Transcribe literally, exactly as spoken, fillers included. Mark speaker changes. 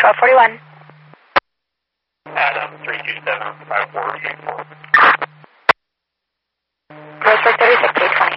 Speaker 1: twelve forty-one.
Speaker 2: Adam, three two seven five four two four.
Speaker 1: Roseburg thirty-six, eight twenty.